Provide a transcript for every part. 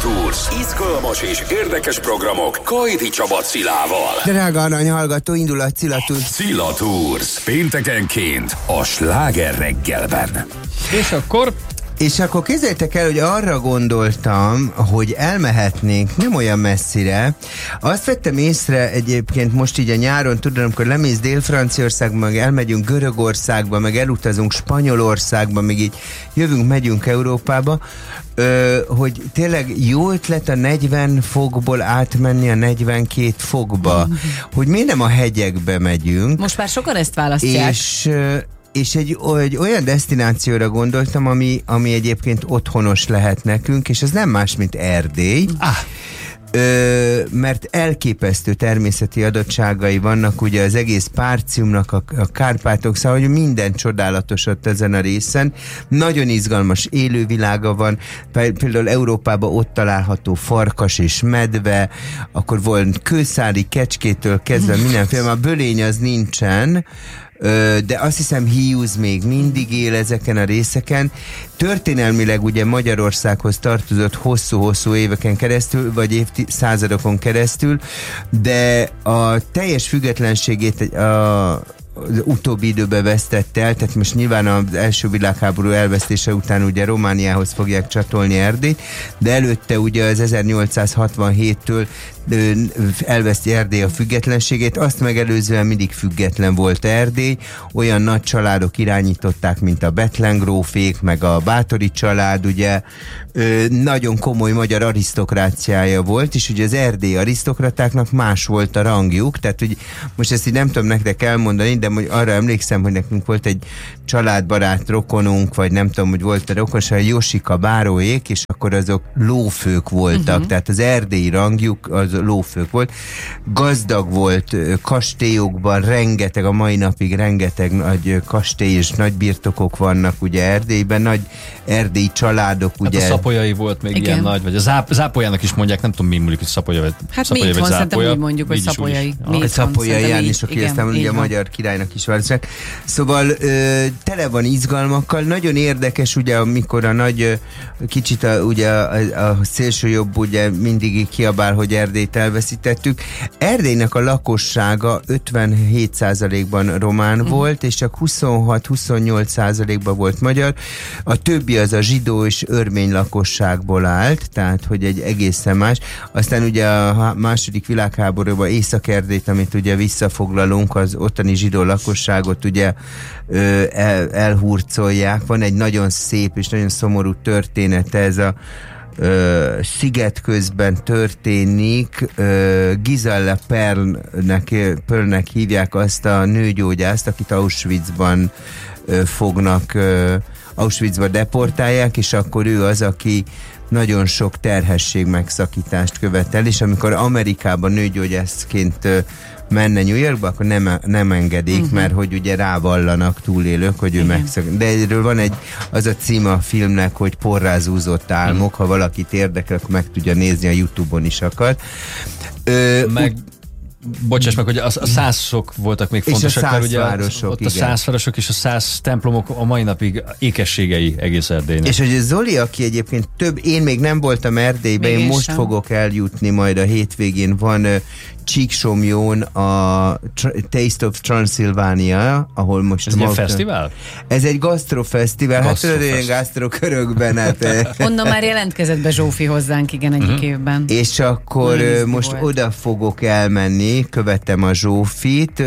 Tours. Izgalmas és érdekes programok Kajdi Csaba Cilával. Drága arany hallgató, indul a Cilla Tours. Cilla Tours. Péntekenként a Sláger reggelben. És akkor képzeljétek el, hogy arra gondoltam, hogy elmehetnénk nem olyan messzire. Azt vettem észre egyébként most így a nyáron, tudom, amikor lemész Dél-Franciaországba, meg elmegyünk Görögországba, meg elutazunk Spanyolországba, meg így jövünk, megyünk Európába, hogy tényleg jó ötlet a 40 fokból átmenni a 42 fokba. Hogy miért nem a hegyekbe megyünk. Most már sokan ezt választják. És egy olyan desztinációra gondoltam, ami egyébként otthonos lehet nekünk, és ez nem más, mint Erdély. Mert elképesztő természeti adottságai vannak, ugye az egész Partiumnak, a Kárpátok, szóval hogy minden csodálatos ott ezen a részen. Nagyon izgalmas élővilága van, például Európában ott található farkas és medve, akkor volt kőszári kecskétől kezdve mindenféle, a bölény az nincsen, de azt hiszem Hiúz még mindig él ezeken a részeken. Történelmileg ugye Magyarországhoz tartozott hosszú-hosszú éveken keresztül, vagy évszázadokon keresztül, de a teljes függetlenségét az utóbbi időben vesztette el, tehát most nyilván az első világháború elvesztése után ugye Romániához fogják csatolni Erdélyt, de előtte ugye az 1867-től elveszti Erdély a függetlenségét, azt megelőzően mindig független volt Erdély, olyan nagy családok irányították, mint a Bethlen grófék, meg a Báthory család, ugye nagyon komoly magyar arisztokráciája volt, és ugye az erdélyi arisztokratáknak más volt a rangjuk, tehát hogy most ezt így nem tudom nektek elmondani, de arra emlékszem, hogy nekünk volt egy családbarát rokonunk, vagy nem tudom, hogy volt a rokon, a Josika báróék, és akkor azok lófők voltak, tehát az erdélyi rangjuk az lófők volt. Gazdag volt kastélyokban, rengeteg, a mai napig rengeteg nagy kastély és nagy birtokok vannak ugye Erdélyben, nagy erdélyi családok, ugye. Hát a Szapolyai volt még ilyen nagy, vagy a Zápolyának is mondják, nem tudom mi mondjuk, hogy Szapolya vagy hát Szapolya vagy Zápolya. Úgy mondjuk, hogy Szapolyai. A Szapolyai is, aki aztán ugye a magyar királynak is választják. Szóval tele van izgalmakkal, nagyon érdekes ugye, amikor a nagy kicsit ugye a szélső jobb ugye mindig kiabál, hogy Erdélyt elveszítettük. Erdélynek a lakossága 57%-ban román volt, és csak 26-28%-ban volt magyar. A többi az a zsidó és örmény lakosságból állt, tehát hogy egy egészen más. Aztán ugye a második világháborúban Észak-Erdélyt, amit ugye visszafoglalunk, az ottani zsidó lakosságot ugye elhurcolják. Van egy nagyon szép és nagyon szomorú története, ez a sziget közben történik, Gisela Perlnek hívják azt a nőgyógyászt, akit Auschwitzban fognak, Auschwitzba deportálják, és akkor ő az, aki nagyon sok terhesség megszakítást követel, és amikor Amerikában nőgyógyászként menne New Yorkba, akkor nem engedik, mert hogy ugye rávallanak túlélők, hogy ő megszakít. De erről van az a címe a filmnek, hogy Porrázúzott álmok, ha valakit érdekel, akkor meg tudja nézni, a YouTube-on is akar. Bocsáss meg, hogy a százsok voltak még fontosak, mert ugye ott a százvárosok és a 100 templomok a mai napig ékességei egész Erdélynek. És hogy Zoli, aki egyébként én még nem voltam Erdélyben, én most fogok eljutni majd a hétvégén, van Csíksomjón a Taste of Transylvania, ahol most... Ez egy fesztivál? Ez egy gasztrofesztivál, hát tudod, ilyen gasztrokörökben. Hát, onnan már jelentkezett be Zsófi hozzánk, igen, egyik évben. És akkor most volt. Oda fogok elmenni, követem a Zsófit,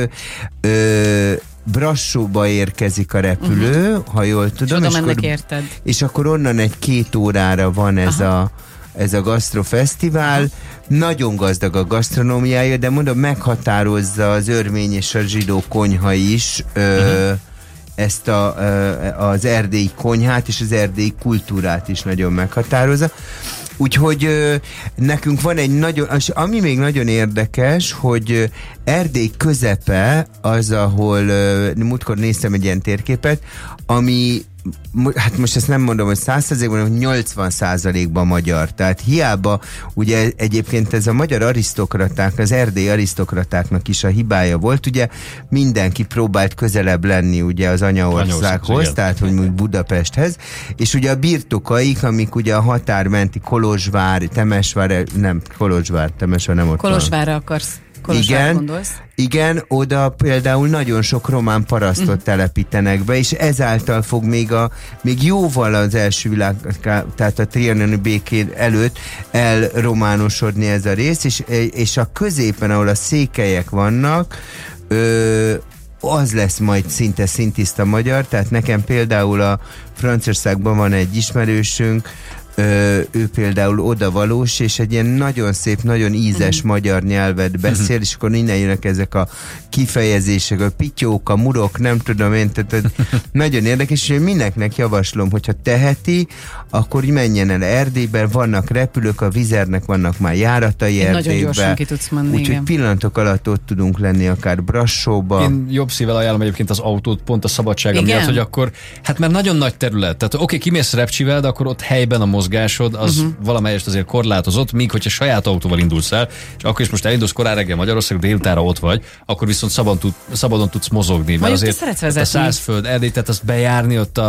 Brassóba érkezik a repülő, ha jól tudom. És oda mennek érted. És akkor onnan egy 2 órára van ez a gasztrofesztivál. Nagyon gazdag a gasztronómiája, de mondom, meghatározza az örmény és a zsidó konyha is ezt az erdélyi konyhát, és az erdélyi kultúrát is nagyon meghatározza. Úgyhogy nekünk van egy nagyon, ami még nagyon érdekes, hogy Erdély közepe az, ahol múltkor néztem egy ilyen térképet, ami hát most ezt nem mondom, hogy 100%-ban, hanem 80%-ban magyar. Tehát hiába, ugye egyébként ez a magyar arisztokraták, az erdélyi arisztokratáknak is a hibája volt, ugye mindenki próbált közelebb lenni ugye az anyaországhoz, tehát hogy úgy Budapesthez, és ugye a birtokaik, amik ugye a határmenti Kolozsvár, Temesvár, nem, Kolozsvár, Temesvár nem ott Kolozsvárra akarsz. Igen, oda például nagyon sok román parasztot telepítenek be, és ezáltal fog még jóval az első világ, tehát a trianoni béké előtt elrománosodni ez a rész, és a középen, ahol a székelyek vannak, az lesz majd szinte szintiszta magyar, tehát nekem például a Franciaországban van egy ismerősünk, ő például odavalós, és egy ilyen nagyon szép, nagyon ízes magyar nyelvet beszél, és akkor innen jönnek ezek a kifejezések, a pityók, a murok, nem tudom én, tehát nagyon érdekes, és én mindenkinek javaslom, hogyha teheti, akkor menjen el Erdélybe, vannak repülők, a Vizernek vannak már járatai Erdélybe. Nagyon gyorsan ki tudsz menni, úgyhogy pillanatok alatt ott tudunk lenni, akár Brassóba. Én jobb szívvel ajánlom egyébként az autót, pont a szabadsága miatt, hogy akkor, hát mert nagyon nagy terület, tehát oké, kimész Repcsivel, de akkor ott helyben a mozgásod, az valamelyest azért korlátozott, míg hogyha saját autóval indulsz el, és akkor is most elindulsz korán reggel Magyarország, délutánra ott vagy, akkor viszont szabadon tudsz mozogni. Mert azért a Szászföld, Erdély, tehát azt bejárni ott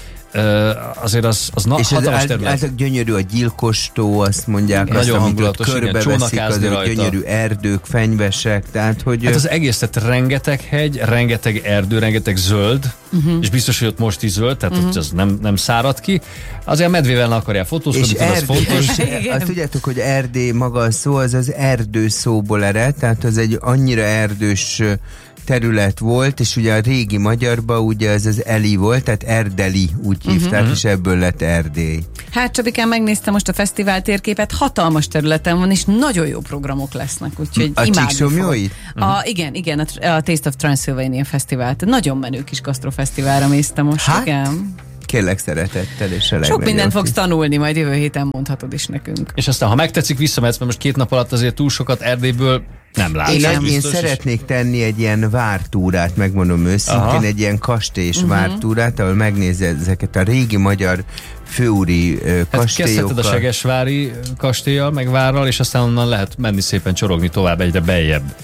azért az hatalmas terület. És ez gyönyörű a Gyilkostó, azt mondják, nagyon hangulatos, körbeveszik az gyönyörű erdők, fenyvesek, tehát hogy... Hát az egész, tehát rengeteg hegy, rengeteg erdő, rengeteg zöld, és biztos, hogy ott most is zöld, tehát az nem szárad ki. Azért a medvével ne akarják fotózkodni, az fontos. Azt tudjátok, hogy Erdély maga a szó, az erdő szóból ered, tehát az egy annyira erdős terület volt, és ugye a régi magyarban ugye ez az Eli volt, tehát Erdeli úgy hívták, és ebből lett Erdély. Hát Csabikán megnéztem most a fesztivál térképet, hatalmas területen van, és nagyon jó programok lesznek, úgyhogy a Csíksomjóit? Igen, a Taste of Transylvania Fesztivál. Nagyon menő kis gasztrofesztiválra mésztem most, hát? Igen. Kérlek szeretettel és a sok mindent fogsz tanulni, majd jövő héten mondhatod is nekünk. És aztán, ha megtetszik, visszamehetsz, mert most 2 nap alatt azért túl sokat Erdélyből nem látsz. Én szeretnék tenni egy ilyen vártúrát, megmondom őszintén, egy ilyen kastélyos vártúrát, ahol megnézed ezeket a régi magyar főúri kastélyokkal. Kezdheted a Segesvári kastélyal, meg várral, és aztán onnan lehet menni szépen csorogni tovább egyre beljebb.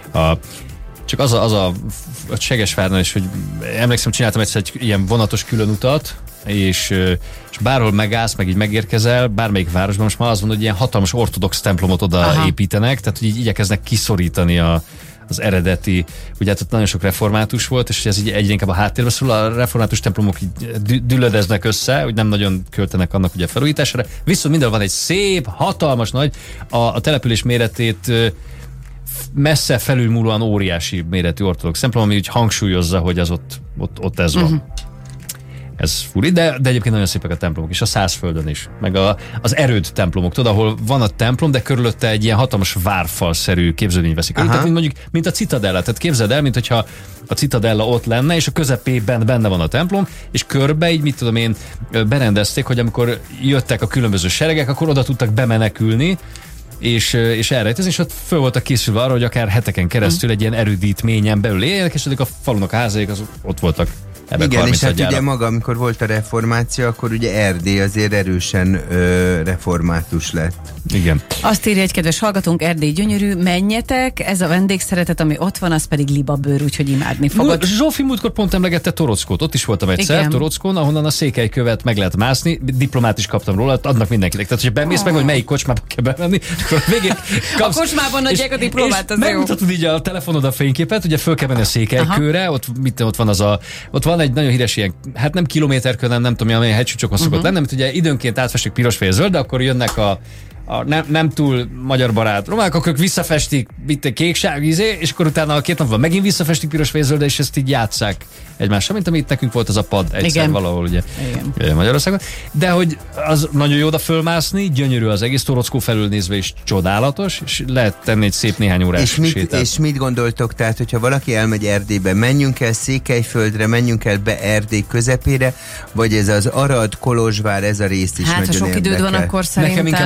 Csak az a Segesvárnál is, hogy emlékszem, csináltam egyszer egy ilyen vonatos különutat, és bárhol megállsz, meg így megérkezel, bármelyik városban, most már az van, hogy ilyen hatalmas ortodox templomot oda építenek, tehát hogy így igyekeznek kiszorítani az eredeti, ugye hát ott nagyon sok református volt, és ez így egyre inkább a háttérbe szól, a református templomok így dülödeznek össze, hogy nem nagyon költenek annak ugye felújítására, viszont minden van egy szép, hatalmas nagy, a település méretét messze felülmúlóan óriási méretű ortodox templom, ami úgy hangsúlyozza, hogy az ott ez van. Ez furi, de egyébként nagyon szépek a templomok is, a Szászföldön is, meg az erőd templomok, tudod, ahol van a templom, de körülötte egy ilyen hatalmas várfalszerű képződmény veszik. Tehát mint a Citadella, tehát képzeld el, mint hogyha a Citadella ott lenne, és a közepében benne van a templom, és körbe így, mit tudom én, berendezték, hogy amikor jöttek a különböző seregek, akkor oda tudtak bemenekülni, és elrejtezni, és ott föl voltak készülve arra, hogy akár heteken keresztül egy ilyen erődítményen belül éljenek, és ezek a falunak a házaik ott voltak. Igen, és hát ugye maga, amikor volt a reformáció, akkor ugye Erdély azért erősen református lett. Igen. Azt írja egy kedves hallgatónk, Erdély gyönyörű, menjetek, ez a vendégszeretet, ami ott van, az pedig libabőr, úgyhogy imádni fogod. Zsófi múltkor pont emlegette Torockót, ott is voltam egyszer, Torockón, ahonnan a Székelykövet meg lehet mászni, diplomát is kaptam róla, adnak mindenkinek. Tehát, hogyha bemész meg, hogy melyik kocsmába kell bemenni, akkor végig kapsz. A kocsmában adják a diplomát, az jó. Megmutatod így a telefonod a fényképet, ugye föl kell menni a Székelykőre, ott van egy nagyon híres ilyen, hát nem kilométerkör, nem tudom, amely hegycsúcsokon szokott lenni, amit ugye időnként átfestik piros, fehér, zöld, de akkor jönnek a nem túl magyar barát romák, akkor ők visszafestik kéksárga és akkor utána 2 nap van megint visszafestik piros, fehér, zöld, és ezt így játsszák egymással, mint amit nekünk volt az a pad egyszer valahol ugye Magyarországon. De hogy az nagyon jó oda fölmászni, gyönyörű az egész, Torockó felül nézve is csodálatos, és lehet tenni egy szép néhány órás sétát. És mit gondoltok, tehát hogyha valaki elmegy Erdélybe, menjünk el Székelyföldre, menjünk el be Erdély közepére, vagy ez az Arad, Kolozsvár, ez a rész is nagyon sok érdekel. időd van akkor szerintem. Nekem inkább a közepe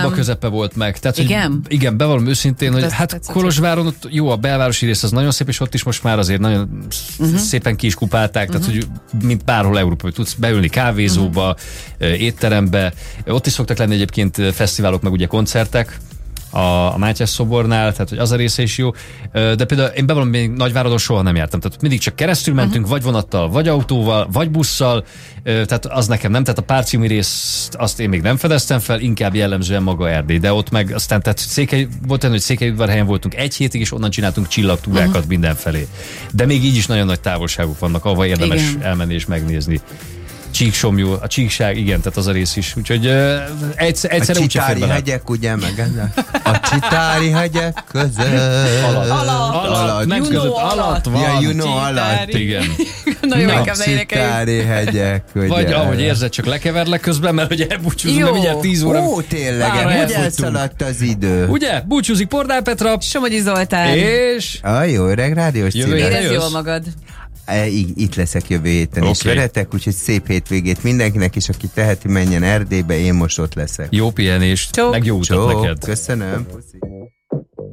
volt meg. Tehát, Igen? Hogy, igen, bevallom őszintén, hogy hát tetszett. Kolozsváron ott jó, a belvárosi rész az nagyon szép, és ott is most már azért nagyon szépen ki is kupálták, tehát hogy mint bárhol Európában tudsz beülni kávézóba, étterembe. Ott is szoktak lenni egyébként fesztiválok, meg ugye koncertek a Mátyás szobornál, tehát hogy az a része is jó. De például én bevallom, még Nagyváradon soha nem jártam. Tehát mindig csak keresztül mentünk, vagy vonattal, vagy autóval, vagy busszal. Tehát az nekem nem. Tehát a Párciumi részt azt én még nem fedeztem fel, inkább jellemzően maga Erdély. De ott meg aztán tehát volt olyan, hogy Székelyudvarhelyen voltunk egy hétig, és onnan csináltunk csillagtúrákat mindenfelé. De még így is nagyon nagy távolságok vannak, ahova érdemes elmenni és megnézni. Csíksomjú, a Csíkság, igen, tehát az a rész is. Úgyhogy egyszerre úgy A Csitári hegyek, ugye, meg a Csitári hegyek között. Alatt. Nem között, alatt van. Ja, you know, alatt. Igen. Nagyon A inkább ne énekeljük. Csitári hegyek, ugye. Vagy ahogy érzed, csak lekeverlek közben, mert hogy elbúcsúzunk, mert mindjárt 10 óra. Ó, tényleg, Mára hogy elfuttunk. elszaladt az idő. Ugye? Búcsúzik Pordán Petra. Somogyi Zoltán. És... A jó öreg rádiós Jövő címre. héten Érezd jössz? jól magad. Itt leszek jövő héten is Oké. veletek, úgyhogy szép hétvégét mindenkinek, és aki teheti, menjen Erdélybe, én most ott leszek. Jó pihenést, Csók. meg jó utat Csók, neked. köszönöm. Puszi.